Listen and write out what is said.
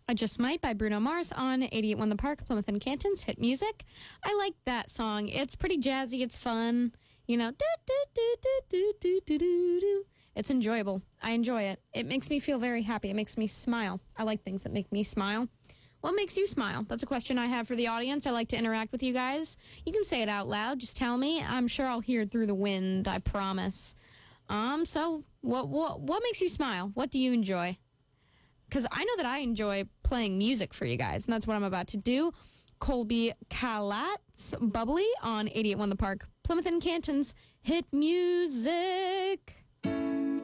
I Just Might by Bruno Mars on 88.1 The Park, Plymouth and Canton's hit music. I like that song. It's pretty jazzy. It's fun. You know, do. It's enjoyable. I enjoy it. It makes me feel very happy. It makes me smile. I like things that make me smile. What makes you smile? That's a question I have for the audience. I like to interact with you guys. You can say it out loud. Just tell me. I'm sure I'll hear it through the wind. I promise. So what makes you smile? What do you enjoy? Because I know that I enjoy playing music for you guys, and that's what I'm about to do. Colby Calat's Bubbly on 88.1 The Park, Plymouth and Canton's hit music.